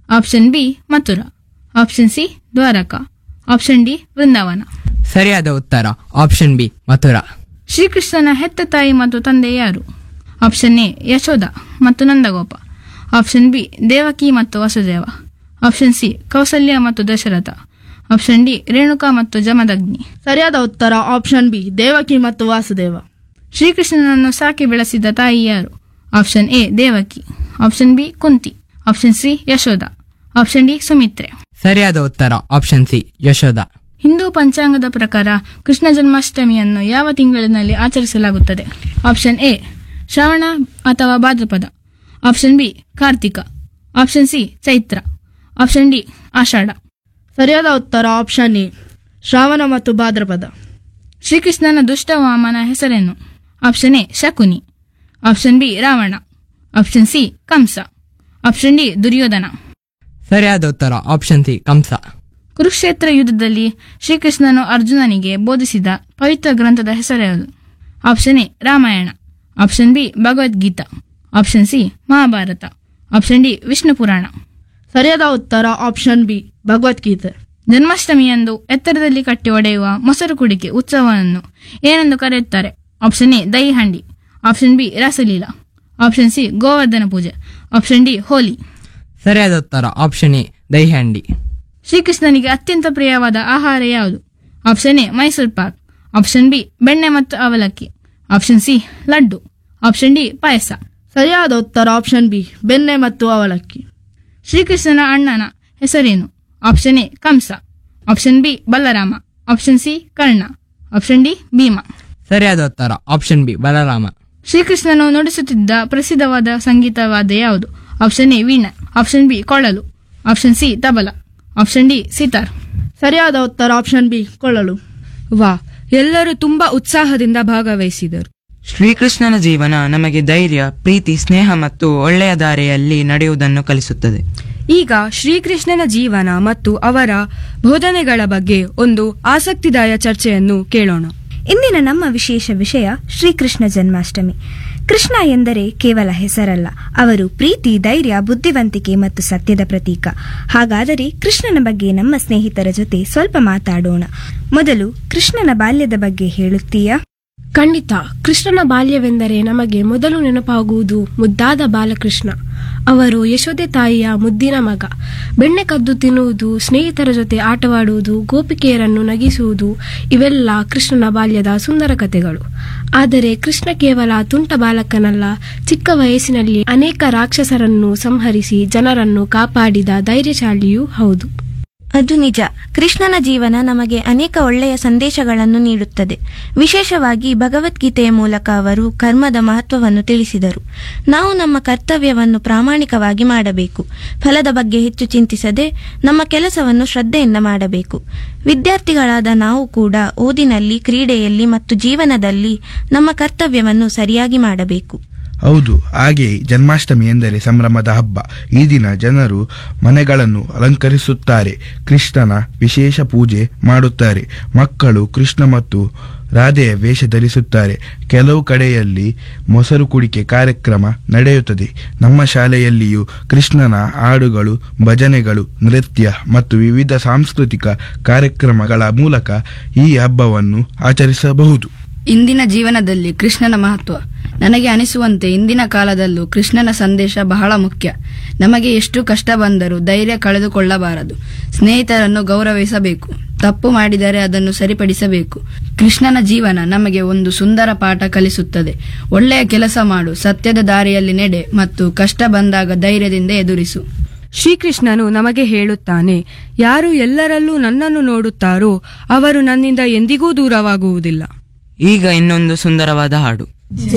Option B Mathura, option C Dwarka, option D ವೃಂದಾವನ. ಸರಿಯಾದ ಉತ್ತರ option B Mathura. ಶ್ರೀಕೃಷ್ಣನ ಹೆತ್ತ ತಾಯಿ ಮತ್ತು ತಂದೆ ಯಾರು? ಆಪ್ಷನ್ ಎ ಯಶೋಧ ಮತ್ತು ನಂದಗೋಪ, ಆಪ್ಷನ್ ಬಿ ದೇವಕಿ ಮತ್ತು ವಸುದೇವ, ಆಪ್ಷನ್ ಸಿ ಕೌಸಲ್ಯ ಮತ್ತು ದಶರಥ, ಆಪ್ಷನ್ ಡಿ ರೇಣುಕಾ ಮತ್ತು ಜಮದಗ್ನಿ. ಸರಿಯಾದ ಉತ್ತರ ಆಪ್ಷನ್ ಬಿ ದೇವಕಿ ಮತ್ತು ವಾಸುದೇವ. ಶ್ರೀಕೃಷ್ಣನನ್ನು ಸಾಕಿ ಬೆಳೆಸಿದ ತಾಯಿ ಯಾರು? Option A Devaki, option B Kunti, option C Yashoda, option D Sumitra. ಸರಿಯಾದ ಉತ್ತರ ಆಪ್ಷನ್ ಸಿ ಯಶೋಧ. ಹಿಂದೂ ಪಂಚಾಂಗದ ಪ್ರಕಾರ ಕೃಷ್ಣ ಜನ್ಮಾಷ್ಟಮಿಯನ್ನು ಯಾವ ತಿಂಗಳಿನಲ್ಲಿ ಆಚರಿಸಲಾಗುತ್ತದೆ? ಆಪ್ಷನ್ ಎ ಶ್ರಾವಣ ಅಥವಾ ಭಾದ್ರಪದ, option B Kartika, option C Chaitra, option D ಆಷಾಢ. ಸರಿಯಾದ ಉತ್ತರ ಆಪ್ಷನ್ ಎ ಶ್ರಾವಣ ಮತ್ತು ಭಾದ್ರಪದ. ಶ್ರೀಕೃಷ್ಣನ ದುಷ್ಟ ವಾಮನ ಹೆಸರೇನು? Option A Shakuni, option B Ravana, option C Kamsa, option D Duryodhana. ಸರಿಯಾದ ಉತ್ತರ ಆಪ್ಷನ್ ಸಿ ಕಂಸ. ಕುರುಕ್ಷೇತ್ರ ಯುದ್ಧದಲ್ಲಿ ಶ್ರೀಕೃಷ್ಣನು ಅರ್ಜುನನಿಗೆ ಬೋಧಿಸಿದ ಪವಿತ್ರ ಗ್ರಂಥದ ಹೆಸರ್ಯಾವುದು? Option A Ramayana, option B Bhagavad Gita, option C Mahabharata, option D Vishnu ಪುರಾಣ. ಸರಿಯಾದ ಉತ್ತರ ಆಪ್ಷನ್ ಬಿ ಭಗವದ್ಗೀತೆ. ಜನ್ಮಾಷ್ಟಮಿಯಂದು ಎತ್ತರದಲ್ಲಿ ಕಟ್ಟಿ ಒಡೆಯುವ ಮೊಸರು ಕುಡಿಕೆ ಉತ್ಸವವನ್ನು ಏನೆಂದು ಕರೆಯುತ್ತಾರೆ? Option A dahi Handi, option B Rasleela, option C Govardhana ಪೂಜೆ, ಆಪ್ಷನ್ ಡಿ ಹೋಲಿ. ಸರಿಯಾದ ಉತ್ತರ ಆಪ್ಷನ್ ಎ ದಹಿ ಹಂಡಿ. ಶ್ರೀಕೃಷ್ಣನಿಗೆ ಅತ್ಯಂತ ಪ್ರಿಯವಾದ ಆಹಾರ ಯಾವುದು? Option A Mysuru Pak, option B ಬೆಣ್ಣೆ ಮತ್ತು ಅವಲಕ್ಕಿ, option C laddu, option D ಪಾಯಸ. ಸರಿಯಾದ ಉತ್ತರ ಆಪ್ಷನ್ ಬಿ ಬೆಣ್ಣೆ ಮತ್ತು ಅವಲಕ್ಕಿ. ಶ್ರೀಕೃಷ್ಣನ ಅಣ್ಣನ ಹೆಸರೇನು? Option A Kamsa, option B Balarama, option C Karna, option D Bhima. ಸರಿಯಾದ ಉತ್ತರ ಆಪ್ಷನ್ ಬಿ ಬಲರಾಮ. ಶ್ರೀಕೃಷ್ಣನು ನುಡಿಸುತ್ತಿದ್ದ ಪ್ರಸಿದ್ಧವಾದ ಸಂಗೀತವಾದ ಯಾವುದು? ಆಪ್ಷನ್ ಎ ವೀಣೆ, ಆಪ್ಷನ್ ಬಿ ಕೊಳಲು, option C tabla, option D sitar. ಸರಿಯಾದ ಉತ್ತರ ಆಪ್ಷನ್ ಬಿ ಕೊಳ್ಳಲು. ವಾ, ಎಲ್ಲರೂ ತುಂಬಾ ಉತ್ಸಾಹದಿಂದ ಭಾಗವಹಿಸಿದರು. ಶ್ರೀಕೃಷ್ಣನ ಜೀವನ ನಮಗೆ ಧೈರ್ಯ, ಪ್ರೀತಿ, ಸ್ನೇಹ ಮತ್ತು ಒಳ್ಳೆಯ ದಾರಿಯಲ್ಲಿ ನಡೆಯುವುದನ್ನು ಕಲಿಸುತ್ತದೆ. ಈಗ ಶ್ರೀಕೃಷ್ಣನ ಜೀವನ ಮತ್ತು ಅವರ ಬೋಧನೆಗಳ ಬಗ್ಗೆ ಒಂದು ಆಸಕ್ತಿದಾಯ ಚರ್ಚೆಯನ್ನು ಕೇಳೋಣ. ಇಂದಿನ ನಮ್ಮ ವಿಶೇಷ ವಿಷಯ ಶ್ರೀಕೃಷ್ಣ ಜನ್ಮಾಷ್ಟಮಿ. ಕೃಷ್ಣ ಎಂದರೆ ಕೇವಲ ಹೆಸರಲ್ಲ, ಅವರು ಪ್ರೀತಿ, ಧೈರ್ಯ, ಬುದ್ಧಿವಂತಿಕೆ ಮತ್ತು ಸತ್ಯದ ಪ್ರತೀಕ. ಹಾಗಾದರೆ ಕೃಷ್ಣನ ಬಗ್ಗೆ ನಮ್ಮ ಸ್ನೇಹಿತರ ಜೊತೆ ಸ್ವಲ್ಪ ಮಾತಾಡೋಣ. ಮೊದಲು ಕೃಷ್ಣನ ಬಾಲ್ಯದ ಬಗ್ಗೆ ಹೇಳುತ್ತೀಯಾ? ಖಂಡಿತ. ಕೃಷ್ಣನ ಬಾಲ್ಯವೆಂದರೆ ನಮಗೆ ಮೊದಲು ನೆನಪಾಗುವುದು ಮುದ್ದಾದ ಬಾಲಕೃಷ್ಣ. ಅವರು ಯಶೋದೆ ತಾಯಿಯ ಮುದ್ದಿನ ಮಗ. ಬೆಣ್ಣೆ ಕದ್ದು ತಿನ್ನುವುದು, ಸ್ನೇಹಿತರ ಜೊತೆ ಆಟವಾಡುವುದು, ಗೋಪಿಕೆಯರನ್ನು ನಗಿಸುವುದು, ಇವೆಲ್ಲ ಕೃಷ್ಣನ ಬಾಲ್ಯದ ಸುಂದರ ಕಥೆಗಳು. ಆದರೆ ಕೃಷ್ಣ ಕೇವಲ ತುಂಟ ಬಾಲಕನಲ್ಲ, ಚಿಕ್ಕ ವಯಸ್ಸಿನಲ್ಲಿ ಅನೇಕ ರಾಕ್ಷಸರನ್ನು ಸಂಹರಿಸಿ ಜನರನ್ನು ಕಾಪಾಡಿದ ಧೈರ್ಯಶಾಲಿಯೂ ಹೌದು. ಅದು ನಿಜ. ಕೃಷ್ಣನ ಜೀವನ ನಮಗೆ ಅನೇಕ ಒಳ್ಳೆಯ ಸಂದೇಶಗಳನ್ನು ನೀಡುತ್ತದೆ. ವಿಶೇಷವಾಗಿ ಭಗವದ್ಗೀತೆಯ ಮೂಲಕ ಅವರು ಕರ್ಮದ ಮಹತ್ವವನ್ನು ತಿಳಿಸಿದರು. ನಾವು ನಮ್ಮ ಕರ್ತವ್ಯವನ್ನು ಪ್ರಾಮಾಣಿಕವಾಗಿ ಮಾಡಬೇಕು. ಫಲದ ಬಗ್ಗೆ ಹೆಚ್ಚು ಚಿಂತಿಸದೆ ನಮ್ಮ ಕೆಲಸವನ್ನು ಶ್ರದ್ಧೆಯಿಂದ ಮಾಡಬೇಕು. ವಿದ್ಯಾರ್ಥಿಗಳಾದ ನಾವು ಕೂಡ ಓದಿನಲ್ಲಿ, ಕ್ರೀಡೆಯಲ್ಲಿ ಮತ್ತು ಜೀವನದಲ್ಲಿ ನಮ್ಮ ಕರ್ತವ್ಯವನ್ನು ಸರಿಯಾಗಿ ಮಾಡಬೇಕು. ಹೌದು, ಹಾಗೆಯೇ ಜನ್ಮಾಷ್ಟಮಿ ಎಂದರೆ ಸಂಭ್ರಮದ ಹಬ್ಬ. ಈ ದಿನ ಜನರು ಮನೆಗಳನ್ನು ಅಲಂಕರಿಸುತ್ತಾರೆ, ಕೃಷ್ಣನ ವಿಶೇಷ ಪೂಜೆ ಮಾಡುತ್ತಾರೆ. ಮಕ್ಕಳು ಕೃಷ್ಣ ಮತ್ತು ರಾಧೆಯ ವೇಷ ಧರಿಸುತ್ತಾರೆ. ಕೆಲವು ಕಡೆಯಲ್ಲಿ ಮೊಸರು ಕುಡಿಕೆ ಕಾರ್ಯಕ್ರಮ ನಡೆಯುತ್ತದೆ. ನಮ್ಮ ಶಾಲೆಯಲ್ಲಿಯೂ ಕೃಷ್ಣನ ಹಾಡುಗಳು, ಭಜನೆಗಳು, ನೃತ್ಯ ಮತ್ತು ವಿವಿಧ ಸಾಂಸ್ಕೃತಿಕ ಕಾರ್ಯಕ್ರಮಗಳ ಮೂಲಕ ಈ ಹಬ್ಬವನ್ನು ಆಚರಿಸಬಹುದು. ಇಂದಿನ ಜೀವನದಲ್ಲಿ ಕೃಷ್ಣನ ಮಹತ್ವ. ನನಗೆ ಅನಿಸುವಂತೆ ಇಂದಿನ ಕಾಲದಲ್ಲೂ ಕೃಷ್ಣನ ಸಂದೇಶ ಬಹಳ ಮುಖ್ಯ. ನಮಗೆ ಎಷ್ಟು ಕಷ್ಟ ಬಂದರೂ ಧೈರ್ಯ ಕಳೆದುಕೊಳ್ಳಬಾರದು. ಸ್ನೇಹಿತರನ್ನು ಗೌರವಿಸಬೇಕು. ತಪ್ಪು ಮಾಡಿದರೆ ಅದನ್ನು ಸರಿಪಡಿಸಬೇಕು. ಕೃಷ್ಣನ ಜೀವನ ನಮಗೆ ಒಂದು ಸುಂದರ ಪಾಠ ಕಲಿಸುತ್ತದೆ. ಒಳ್ಳೆಯ ಕೆಲಸ ಮಾಡು, ಸತ್ಯದ ದಾರಿಯಲ್ಲಿ ನಡೆ ಮತ್ತು ಕಷ್ಟ ಬಂದಾಗ ಧೈರ್ಯದಿಂದ ಎದುರಿಸು. ಶ್ರೀಕೃಷ್ಣನು ನಮಗೆ ಹೇಳುತ್ತಾನೆ, ಯಾರು ಎಲ್ಲರಲ್ಲೂ ನನ್ನನ್ನು ನೋಡುತ್ತಾರೋ ಅವರು ನನ್ನಿಂದ ಎಂದಿಗೂ ದೂರವಾಗುವುದಿಲ್ಲ. ಈಗ ಇನ್ನೊಂದು ಸುಂದರವಾದ ಹಾಡು.